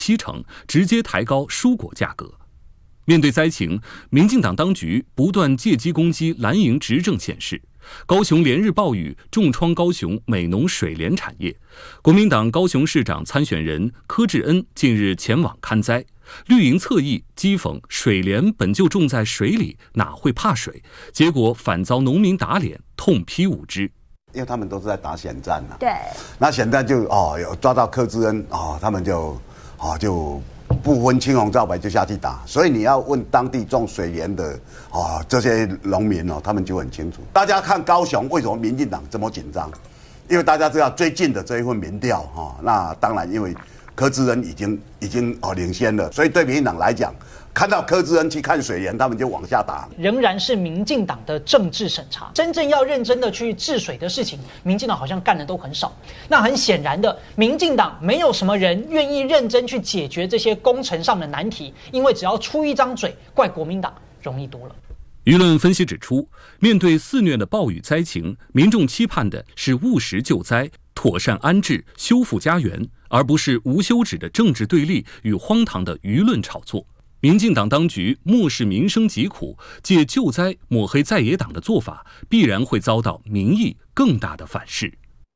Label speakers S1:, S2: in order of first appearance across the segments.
S1: 70%，直接抬高蔬果价格。面对灾情，民进党当局不断借机攻击蓝营执政县市。高雄连日暴雨重创高雄美浓水莲产业，国民党高雄市长参选人柯志恩近日前往勘灾，绿营侧翼讥讽水莲本就种在水里，哪会怕水？结果反遭农民打脸，痛批无知。
S2: 因为他们都是在打选战呐，
S3: 对，
S2: 那选战就有抓到柯志恩他们就不分青红皂白就下去打，所以你要问当地种水莲的这些农民他们就很清楚。大家看高雄为什么民进党这么紧张？因为大家知道最近的这一份民调那当然因为柯志恩已经领先了，所以对民进党来讲，看到柯志恩去看水源，他们就往下打。
S4: 仍然是民进党的政治审查，真正要认真的去治水的事情，民进党好像干的都很少。那很显然的，民进党没有什么人愿意认真去解决这些工程上的难题，因为只要出一张嘴，怪国民党容易多了。
S1: 舆论分析指出，面对肆虐的暴雨灾情，民众期盼的是务实救灾、妥善安置、修复家园，而不是无休止的政治对立与荒唐的舆论炒作。民进党当局漠视民生疾苦，借救灾抹黑在野党的做法，必然会遭到民意更大的反噬。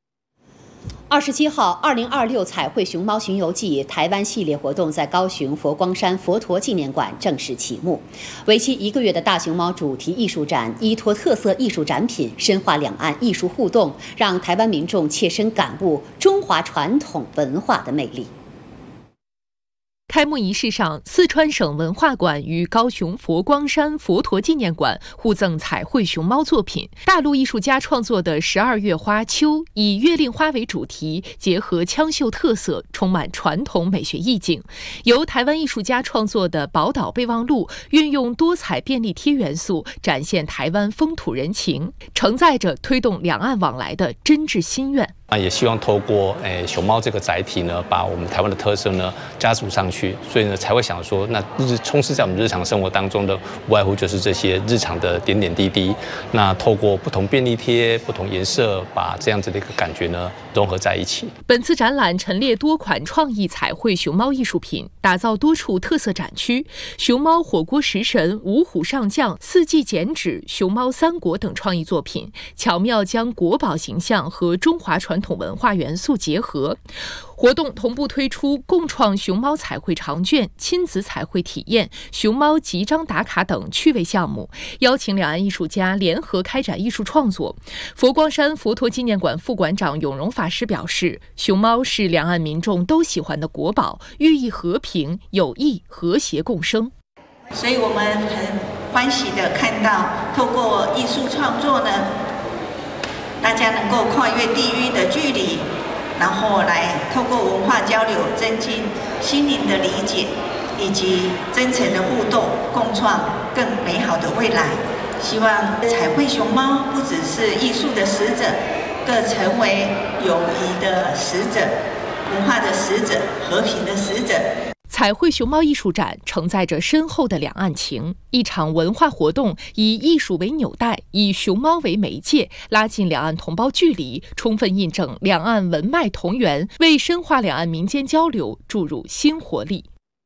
S5: 27号，2026彩绘熊猫巡游记台湾系列活动在高雄佛光山佛陀纪念馆正式启幕。为期1个月的大熊猫主题艺术展，依托特色艺术展品，深化两岸艺术互动，让台湾民众切身感悟中华传统文化的魅力。
S6: 开幕仪式上，四川省文化馆与高雄佛光山佛陀纪念馆互赠彩绘熊猫作品。大陆艺术家创作的12月花秋，以月令花为主题，结合羌绣特色，充满传统美学意境。由台湾艺术家创作的宝岛备忘录，运用多彩便利贴元素，展现台湾风土人情，承载着推动两岸往来的真挚心愿。
S7: 也希望透过熊猫这个载体呢，把我们台湾的特色呢加注上去，所以呢才会想说，那充斥在我们日常生活当中的，无外乎就是这些日常的点点滴滴。那透过不同便利贴、不同颜色，把这样子的一个感觉呢融合在一起。
S6: 本次展览陈列多款创意彩绘熊猫艺术品，打造多处特色展区，熊猫火锅食神、五虎上将、四季剪纸、熊猫三国等创意作品，巧妙将国宝形象和中华传统文化元素结合。活动同步推出共创熊猫彩绘长卷、亲子彩绘体验、熊猫集章打卡等趣味项目，邀请两岸艺术家联合开展艺术创作。佛光山佛陀纪念馆副馆长永荣法师表示，熊猫是两岸民众都喜欢的国宝，寓意和平、友谊、和谐共生。
S8: 所以我们很欢喜的看到，透过艺术创作呢，大家能够跨越地域的距离，然后来透过文化交流，增进心灵的理解，以及真诚的互动，共创更美好的未来。希望彩绘熊猫不只是艺术的使者，更成为友谊的使者、文化的使者、和平的使者。
S6: 彩绘熊猫艺术展承载着深厚的两岸情，一场文化活动以艺术为纽带，以熊猫为媒介，拉近两岸同胞距离，充分印证两岸文脉同源，为深化两岸民间交流注入新活力。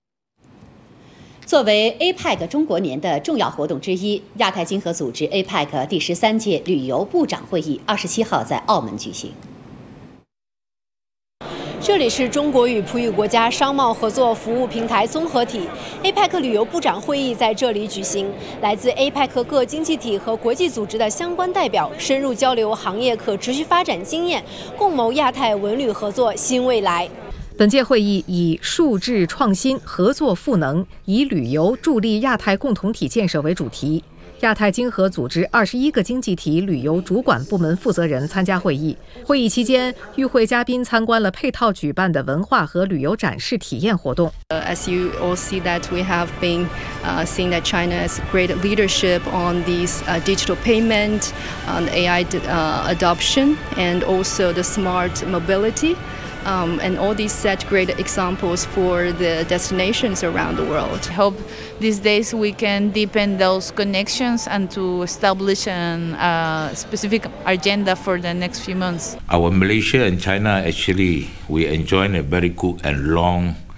S5: 作为 APEC 中国年的重要活动之一，亚太经合组织 APEC 第13届旅游部长会议27号在澳门举行。
S9: 这里是中国与葡语国家商贸合作服务平台综合体 APEC 旅游部长会议在这里举行，来自 APEC 各经济体和国际组织的相关代表深入交流行业可持续发展经验，共谋亚太文旅合作新未来。
S10: 本届会议以数字创新、合作赋能，以旅游助力亚太共同体建设为主题。亚太经合组织21个经济体旅游主管部门负责人参加会议。会议期间，与会嘉宾参观了配套举办的文化和旅游展示体验活动。
S11: As you all see that we have been seeing that China has great leadership on these digital payment, on AI adoption, and also the smart mobility. And all these set great examples for the destinations around the world.
S12: I hope these days we can deepen those connections and to establish a specific agenda for the next few months.
S13: Our Malaysia and China actually we enjoy a very good and long